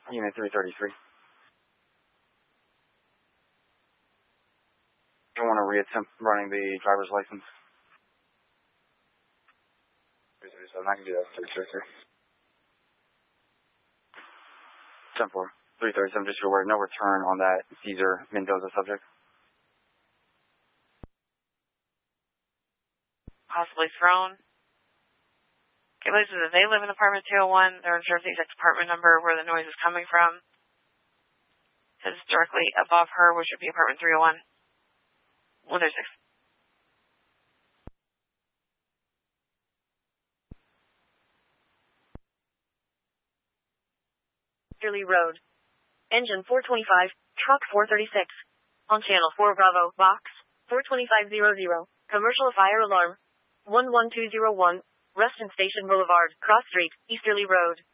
Unit 333. You want to reattempt running the driver's license? 337, I can do that. 333. 10-4. 337, just so you're aware, no return on that Cesar Mendoza subject. Possibly thrown. Okay, listen, they live in apartment 201. They're unsure of the exact apartment number where the noise is coming from. It says directly above her, which would be apartment 301. 136. Easterly Road. Engine 425, truck 436. On channel 4 Bravo, box 42500. Commercial fire alarm. 11201. Reston Station Boulevard, Cross Street, Easterly Road.